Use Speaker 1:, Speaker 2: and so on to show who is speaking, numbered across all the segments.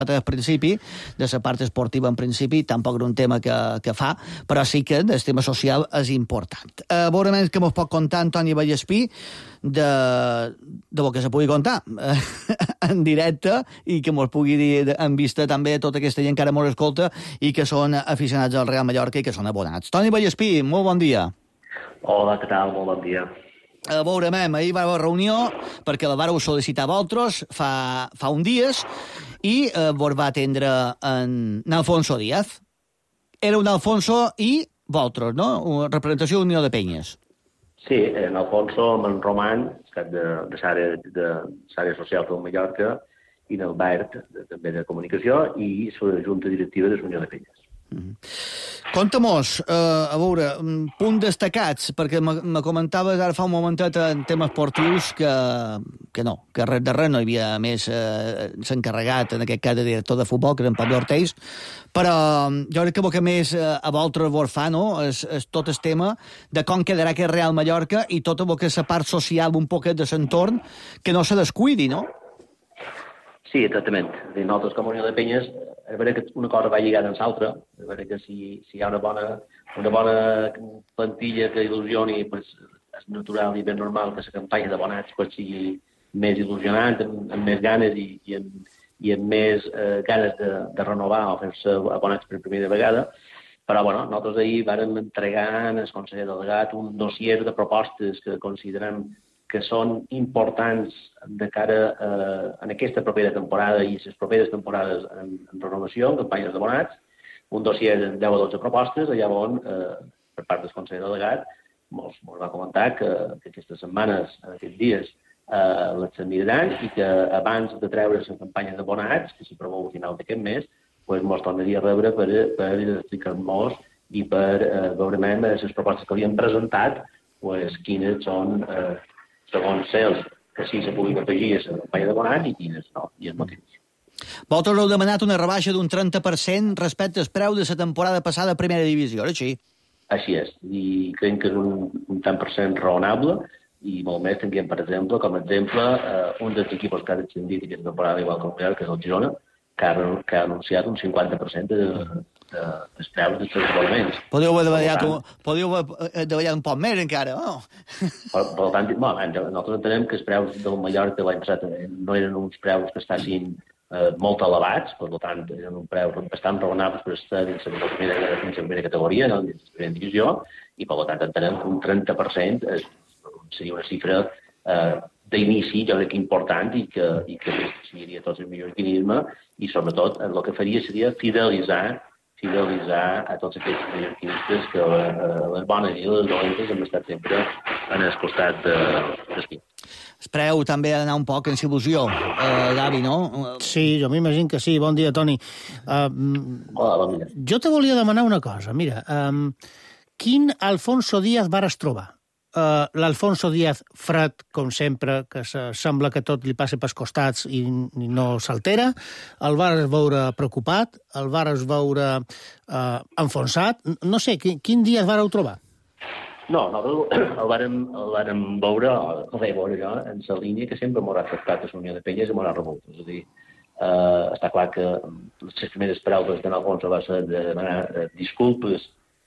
Speaker 1: al principi, de la part esportiva en principi, tampoc era un tema que fa, però sí que el tema social és important. A veure més que mos pot contar Antoni Vallespí de lo que se pugui contar en directe i que mos pugui dir en vista també tota aquesta gent que ara mos escolta i que són aficionats al Real Mallorca i que són abonats. Toni Vallespí, molt bon dia.
Speaker 2: Hola, què tal? Molt bon dia.
Speaker 1: A veure, ahir va haver reunió perquè la vareu sol·licitar vosaltres fa un dies i vos va atendre en Alfonso Díaz. Era un Alfonso i vosaltres, no? Una representació d'Unió de Penyes.
Speaker 2: Sí, en Alfonso, amb en Roman, cap de l'àrea social de Mallorca, i en Albert, també de comunicació, i la Junta Directiva de l'Unió de Penyes.
Speaker 1: Conta-mos, a veure, punts destacats, perquè me comentaves ara fa un momentet en temes esportius que no, que res de res no hi havia més s'encarregat, en aquest cas de director de futbol, que era en Pablo Ortiz, però jo crec que el que més a vosaltres vos fa, no?, és tot el tema de com quedarà aquest Real Mallorca i tot el que és la part social un poquet de l'entorn, que no se descuidi, no?
Speaker 2: Sí, exactament. Nosaltres, com a Unió de Penyes, és veritat que una cosa va lligada amb l'altra. És veritat que si hi ha una bona plantilla que il·lusioni, pues, és natural i ben normal que la campanya d'abonats pues, sigui més il·lusionant, amb més ganes i amb més ganes de renovar o fer-se abonats per primera vegada. Però, bueno, nosaltres ahir vàrem entregar al conseller delegat un dossier de propostes que considerem que són importants de cara en aquesta propera temporada i les properes temporades en renovació, en campanyes d'abonats, un dossier de 10 o 12 propostes, allà on, per part del conseller delegat, mos va comentar que aquestes setmanes, aquests dies, les miraran i que abans de treure la campanya d'abonats, que s'hi preveu al final d'aquest mes, pues, mos tornaria a rebre per explicar-nos i per veure les propostes que li han presentat, pues, quines són segons ells, que sí se puguin afegir a la campanya d'abonats i quines no, i els motius.
Speaker 1: Vosaltres heu demanat una rebaixa d'un 30% respecte al preu de la temporada passada a Primera Divisió, oi així?
Speaker 2: Així és, i creiem que és un tant per cent raonable, i molt més tinguem, per exemple, com a exemple, un dels equips que ha descendit aquesta temporada igual que el Real, que és el Girona, que ha anunciat un 50% dels preus dels seus abonements.
Speaker 1: Podeu haver davallat un poc més encara, no?
Speaker 2: Per tant, nosaltres entenem que els preus del Mallorca l'any passat no eren uns preus que estiguessin molt elevats, per tant, eren uns preus bastant raonables per estar dins la primera categoria, no? Dins la primera divisió, i per tant entenem que un 30% seria una xifra d'inici, jo crec que important i que seguiria tots els mallorquinisme i sobretot el que faria seria fidelitzar a tots aquests mallorquinistes que les bones i les dolentes hem estat sempre en el costat d'esquí.
Speaker 1: Espereu també anar un poc en il·lusió, Gavi, no?
Speaker 3: Sí, jo m'imagino que sí. Bon dia, Toni.
Speaker 2: Hola, bon dia.
Speaker 3: Jo te volia demanar una cosa. Mira, quin Alfonso Díaz vares trobar? L'Alfonso Díaz fred, com sempre, que sembla que tot li passa pels costats i no s'altera, el vares veure preocupat, el vares veure enfonsat, no sé, quin Díaz vareu trobar?
Speaker 2: No, nosaltres el vàrem veure, jo, en la línia que sempre m'haurà tractat a la Unió de Penyes i m'haurà rebut. És a dir, està clar que les primeres paraules d'en Alfonso va ser de demanar disculpes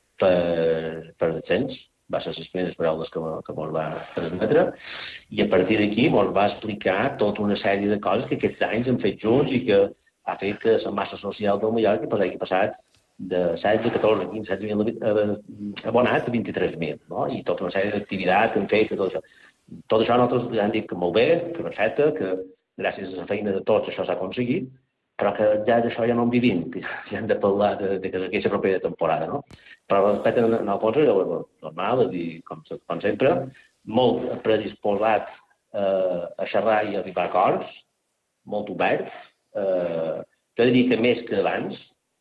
Speaker 2: per descens, va ser les primeres paraules que mos va transmetre, i a partir d'aquí mos va explicar tota una sèrie de coses que aquests anys hem fet junts i que ha fet que la massa social del Mallorca hagi passat de 16, 14, 15, 17.000 abonats a 23.000, no? I tota una sèrie d'activitats que hem fet, tot això. Tot això nosaltres ja hem dit que molt bé, que perfecte, que gràcies a la feina de tots això s'ha aconseguit, però que ja d'això ja no en vivim, que ja hem de parlar d'aquesta propera temporada, no? Però respecte a Alfonso, normal, és dir, com sempre, molt predisposat a xerrar i a arribar a acords, molt obert, jo diria que més que abans,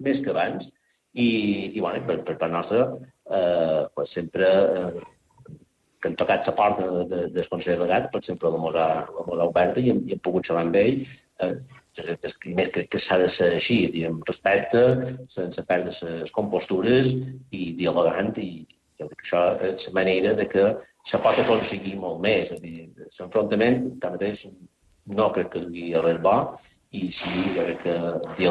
Speaker 2: i bueno, per part nostra, sempre que hem tocat la porta del conseller delegat, per sempre la mos ha oberta i hem pogut xerrar amb ell, que s'ha de ser així, amb respecte, sense perdre les compostures i dialogant, i jo crec que això és la manera de que se pot aconseguir molt més. És a dir, l'enfrontament, tanmateix, no crec que sigui res bo, i sí, jo crec que